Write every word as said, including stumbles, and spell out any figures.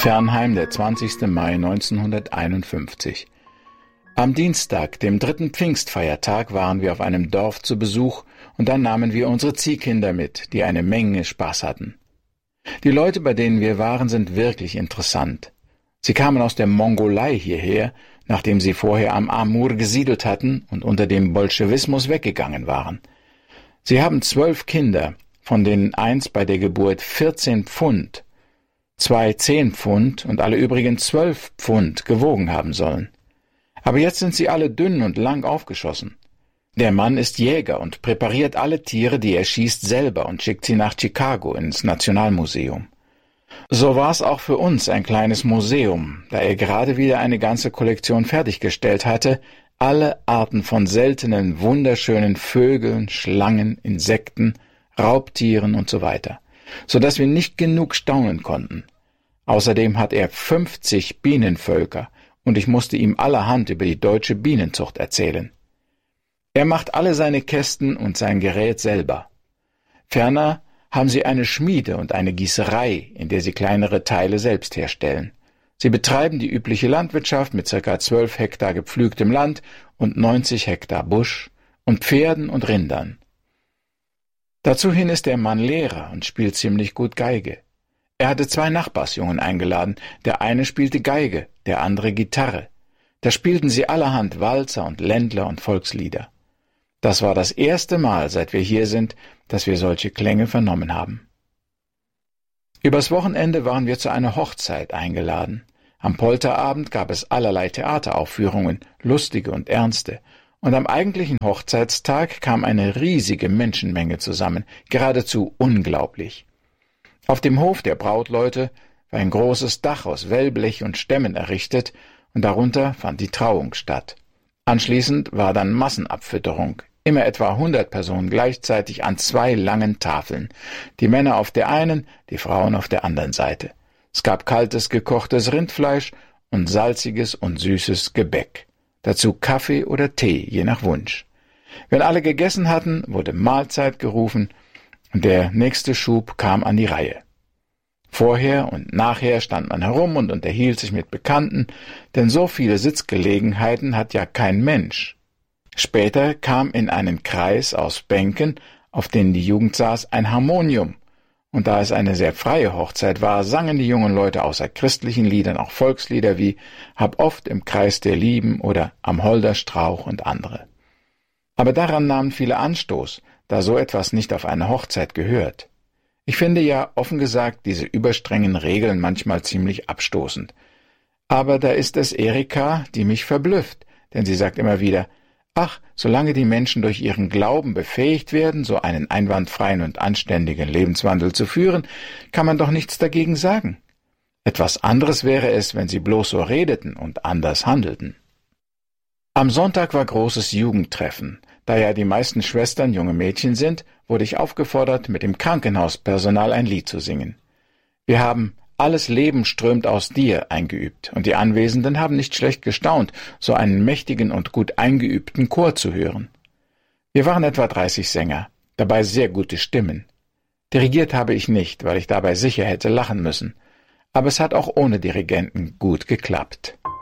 Fernheim, der zwanzigster Mai neunzehnhunderteinundfünfzig. Am Dienstag, dem dritten Pfingstfeiertag, waren wir auf einem Dorf zu Besuch und dann nahmen wir unsere Ziehkinder mit, die eine Menge Spaß hatten. Die Leute, bei denen wir waren, sind wirklich interessant. Sie kamen aus der Mongolei hierher, nachdem sie vorher am Amur gesiedelt hatten und unter dem Bolschewismus weggegangen waren. Sie haben zwölf Kinder, von denen eins bei der Geburt vierzehn Pfund, zwei zehn Pfund und alle übrigen zwölf Pfund gewogen haben sollen. Aber jetzt sind sie alle dünn und lang aufgeschossen. Der Mann ist Jäger und präpariert alle Tiere, die er schießt, selber und schickt sie nach Chicago ins Nationalmuseum. So war es auch für uns ein kleines Museum, da er gerade wieder eine ganze Kollektion fertiggestellt hatte, alle Arten von seltenen, wunderschönen Vögeln, Schlangen, Insekten, Raubtieren und so weiter, so dass wir nicht genug staunen konnten. Außerdem hat er fünfzig Bienenvölker, und ich musste ihm allerhand über die deutsche Bienenzucht erzählen. Er macht alle seine Kästen und sein Gerät selber. Ferner haben sie eine Schmiede und eine Gießerei, in der sie kleinere Teile selbst herstellen. Sie betreiben die übliche Landwirtschaft mit circa zwölf Hektar gepflügtem Land und neunzig Hektar Busch und Pferden und Rindern. Dazuhin ist der Mann Lehrer und spielt ziemlich gut Geige. Er hatte zwei Nachbarsjungen eingeladen, der eine spielte Geige, der andere Gitarre. Da spielten sie allerhand Walzer und Ländler und Volkslieder. Das war das erste Mal, seit wir hier sind, dass wir solche Klänge vernommen haben. Übers Wochenende waren wir zu einer Hochzeit eingeladen. Am Polterabend gab es allerlei Theateraufführungen, lustige und ernste, und am eigentlichen Hochzeitstag kam eine riesige Menschenmenge zusammen, geradezu unglaublich. Auf dem Hof der Brautleute war ein großes Dach aus Wellblech und Stämmen errichtet, und darunter fand die Trauung statt. Anschließend war dann Massenabfütterung, immer etwa hundert Personen gleichzeitig an zwei langen Tafeln, die Männer auf der einen, die Frauen auf der anderen Seite. Es gab kaltes, gekochtes Rindfleisch und salziges und süßes Gebäck. Dazu Kaffee oder Tee, je nach Wunsch. Wenn alle gegessen hatten, wurde Mahlzeit gerufen, und der nächste Schub kam an die Reihe. Vorher und nachher stand man herum und unterhielt sich mit Bekannten, denn so viele Sitzgelegenheiten hat ja kein Mensch. Später kam in einen Kreis aus Bänken, auf denen die Jugend saß, ein Harmonium, und da es eine sehr freie Hochzeit war, sangen die jungen Leute außer christlichen Liedern auch Volkslieder wie »Hab oft im Kreis der Lieben« oder »Am Holder Strauch« und andere. Aber daran nahmen viele Anstoß, da so etwas nicht auf eine Hochzeit gehört. Ich finde ja, offen gesagt, diese überstrengen Regeln manchmal ziemlich abstoßend. Aber da ist es Erika, die mich verblüfft, denn sie sagt immer wieder, ach, solange die Menschen durch ihren Glauben befähigt werden, so einen einwandfreien und anständigen Lebenswandel zu führen, kann man doch nichts dagegen sagen. Etwas anderes wäre es, wenn sie bloß so redeten und anders handelten. Am Sonntag war großes Jugendtreffen. Da ja die meisten Schwestern junge Mädchen sind, wurde ich aufgefordert, mit dem Krankenhauspersonal ein Lied zu singen. Wir haben »Alles Leben strömt aus dir« eingeübt, und die Anwesenden haben nicht schlecht gestaunt, so einen mächtigen und gut eingeübten Chor zu hören. Wir waren etwa dreißig Sänger, dabei sehr gute Stimmen. Dirigiert habe ich nicht, weil ich dabei sicher hätte lachen müssen, aber es hat auch ohne Dirigenten gut geklappt.